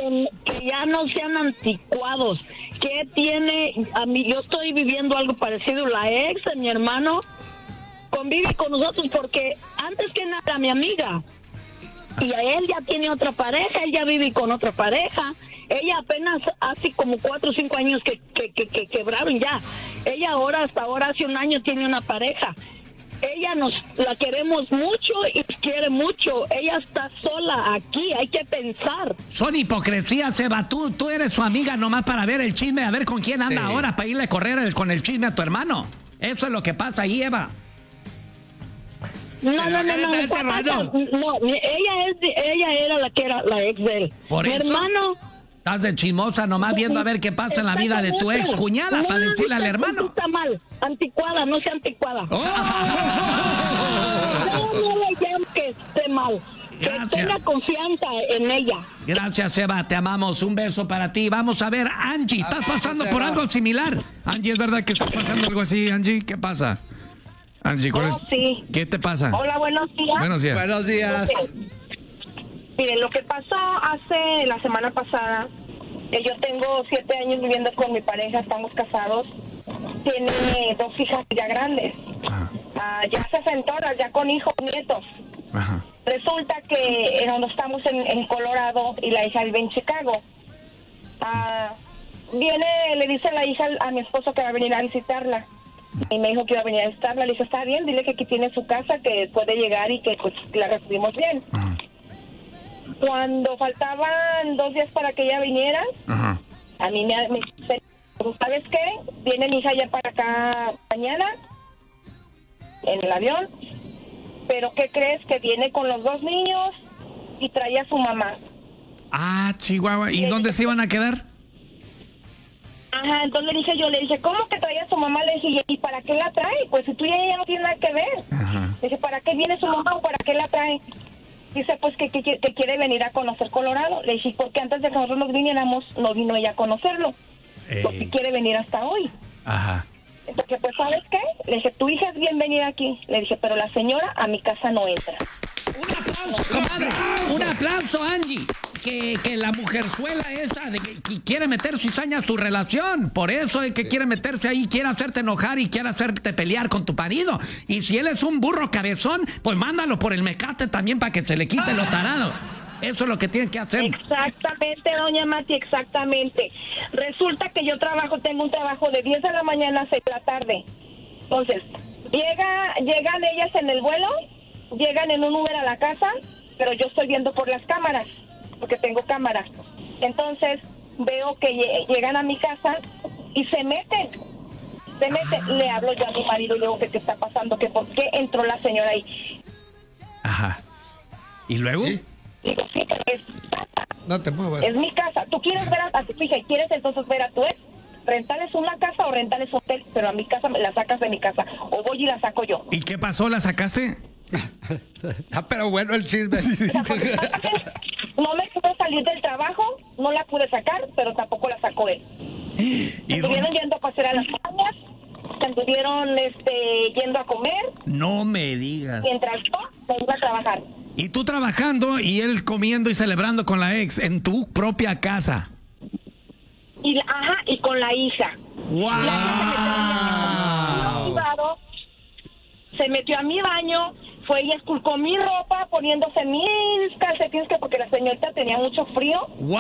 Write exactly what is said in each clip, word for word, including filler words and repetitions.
que, que ya no sean anticuados. ¿Qué tiene? A mí, yo estoy viviendo algo parecido. La ex de mi hermano convive con nosotros porque antes que nada mi amiga. Y a él ya tiene otra pareja, él ya vive con otra pareja. Ella apenas hace como cuatro o cinco años que, que, que, que quebraron ya. Ella ahora, hasta ahora, hace un año tiene una pareja. Ella nos la queremos mucho y quiere mucho. Ella está sola aquí, hay que pensar. Son hipocresías, Eva. Tú, tú eres su amiga nomás para ver el chisme, a ver con quién anda sí. ahora, para irle a correr el, con el chisme a tu hermano. Eso es lo que pasa ahí, Eva. No, no, no, no, no, papá, no, ella es, ella era la que era la ex de él. Por Mi eso, hermano. Estás de chismosa nomás viendo a ver qué pasa en la vida de tu ex cuñada no, para decirle al hermano. Está mal, anticuada, no sea anticuada. Oh. No, no le llames que esté mal. Gracias. Que tenga confianza en ella. Gracias, Eva, te amamos. Un beso para ti. Vamos a ver, Angie, ¿estás pasando por algo similar? Angie, ¿es verdad que estás pasando algo así, Angie? ¿Qué pasa? Angie, ¿cuál Oh, es? sí. ¿Qué te pasa? Hola, buenos días. Buenos días. Buenos días. Miren, lo que pasó hace la semana pasada, que yo tengo siete años viviendo con mi pareja, estamos casados, tiene dos hijas ya grandes, uh, ya sesentoras, ya con hijos, nietos. Ajá. Resulta que eh, donde estamos en, en Colorado y la hija vive en Chicago. Uh, viene, le dice la hija a mi esposo que va a venir a visitarla. Y me dijo que iba a venir a visitarla. Le dije, está bien, dile que aquí tiene su casa, que puede llegar y que pues la recibimos bien. Ajá. Cuando faltaban dos días para que ella viniera, Ajá. a mí me, me dice, ¿sabes qué? Viene mi hija ya para acá mañana, en el avión, pero ¿qué crees? Que viene con los dos niños y trae a su mamá. Ah, Chihuahua. ¿Y dónde se iban a quedar? Ajá, entonces le dije yo, le dije, ¿cómo que traía a su mamá? Le dije, ¿y para qué la trae? Pues si tú y ella no tiene nada que ver. Ajá. Le dije, ¿para qué viene su mamá o para qué la trae? Dice, pues que, que, que quiere venir a conocer Colorado. Le dije, porque antes de que nosotros nos viniéramos, no vino ella a conocerlo. Ey. Porque quiere venir hasta hoy. Ajá. Entonces, pues, ¿sabes qué? Le dije, tu hija es bienvenida aquí. Le dije, pero la señora a mi casa no entra. Un aplauso, comadre. Un aplauso, Angie. Que, que la mujerzuela esa de que, que quiere meter cizaña a tu relación. Por eso es que quiere meterse ahí, quiere hacerte enojar y quiere hacerte pelear con tu marido. Y si él es un burro cabezón, pues mándalo por el mecate también para que se le quite lo tarado. Eso es lo que tiene que hacer. Exactamente, doña Mati, exactamente. Resulta que yo trabajo, tengo un trabajo de diez de la mañana a seis de la tarde. Entonces, llega, llegan ellas en el vuelo, llegan en un Uber a la casa, pero yo estoy viendo por las cámaras, porque tengo cámaras. Entonces, veo que llegan a mi casa y se meten. Se meten. Le hablo yo a mi marido y le digo que qué está pasando, que por qué entró la señora ahí. Ajá. ¿Y luego? ¿Sí? Digo, sí, pero es mi casa. No te muevas. Es mi casa. ¿Tú quieres ver a, a tu hija y quieres entonces ver a tu ex? Rentales una casa o rentales hotel, pero a mi casa me la sacas de mi casa. O voy y la saco yo. ¿Y qué pasó? ¿La sacaste? Ah, pero bueno el chisme. No me pude salir del trabajo, no la pude sacar, pero tampoco la sacó él. ¿Y Estuvieron dónde? yendo a pasear a las cañas, estuvieron este, yendo a comer, No me digas. mientras yo me iba a trabajar. Y tú trabajando y él comiendo y celebrando con la ex en tu propia casa. Y, la- ajá, y con la hija. ¡Wow! La hija se metió a mi baño, se metió a mi baño, fue y esculcó mi ropa, poniéndose mis calcetines, que porque la señorita tenía mucho frío. ¡Wow!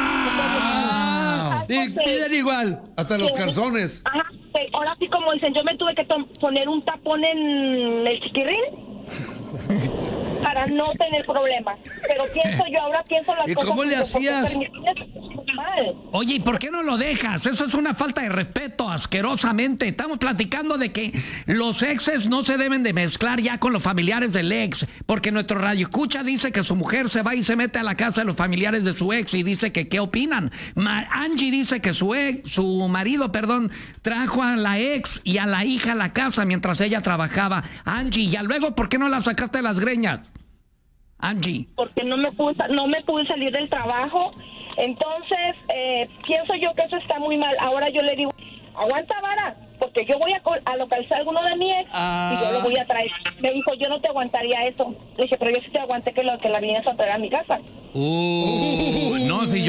Y piden igual. Hasta los calzones. Ajá, que ahora sí, como dicen, yo me tuve que to- poner un tapón en el chiquirrín para no tener problemas. Pero pienso yo, ahora pienso las ¿Y cosas. cómo le que- porque hacías? permitirles es mal. Oye, ¿y por qué no lo dejas? Eso es una falta de respeto, asquerosamente. Estamos platicando de que los exes no se deben de mezclar ya con los familiares del ex, porque nuestro radio escucha dice que su mujer se va y se mete a la casa de los familiares de su ex y dice que qué opinan. Ma- Angie dice que su ex, su marido, perdón, trajo a la ex y a la hija a la casa mientras ella trabajaba. Angie, ya luego, ¿por qué no la sacaste de las greñas? Angie. Porque no me pude, no me pude salir del trabajo. Entonces, eh, pienso yo que eso está muy mal. Ahora yo le digo, aguanta vara, porque yo voy a, co- a localizar a alguno de mi ex Ah. y yo lo voy a traer. Me dijo, yo no te aguantaría eso. Le dije, pero yo sí te aguanté que, lo, que la vienes a traer a mi casa. Uh, no, si yo